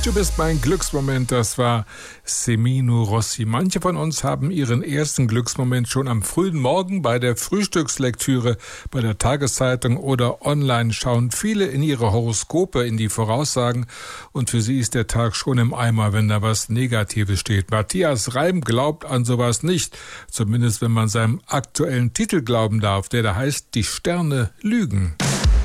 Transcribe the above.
Du bist mein Glücksmoment, das war Semino Rossi. Manche von uns haben ihren ersten Glücksmoment schon am frühen Morgen bei der Frühstückslektüre, bei der Tageszeitung oder online schauen viele in ihre Horoskope, in die Voraussagen und für sie ist der Tag schon im Eimer, wenn da was Negatives steht. Matthias Reim glaubt an sowas nicht, zumindest wenn man seinem aktuellen Titel glauben darf, der da heißt, die Sterne lügen.